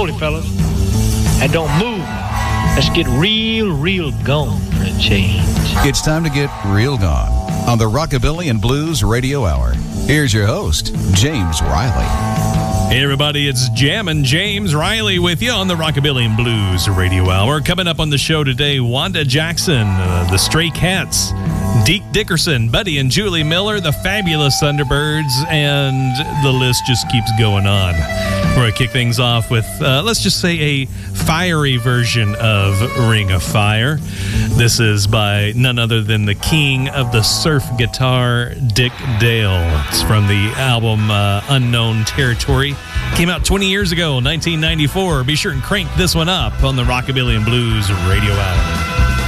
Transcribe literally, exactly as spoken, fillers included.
Hold it, fellas. And don't move. Let's get real, real gone for a change. It's time to get real gone on the Rockabilly and Blues Radio Hour. Here's your host, James Riley. Hey, everybody, it's Jammin' James Riley with you on the Rockabilly and Blues Radio Hour. Coming up on the show today, Wanda Jackson, uh, the Stray Cats, Deke Dickerson, Buddy and Julie Miller, the Fabulous Thunderbirds, and the list just keeps going on. We're going to kick things off with, uh, let's just say, a fiery version of Ring of Fire. This is by none other than the king of the surf guitar, Dick Dale. It's from the album uh, Unknown Territory. Came out twenty years ago, nineteen ninety-four. Be sure and crank this one up on the Rockabilly and Blues Radio Hour.